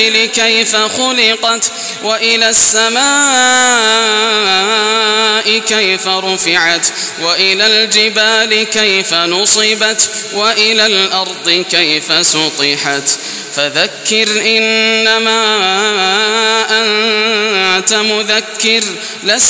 كيف خلقت وإلى السماء كيف رفعت وإلى الجبال كيف نصبت وإلى الأرض كيف سطحت فذكر إنما أنت مذكر لست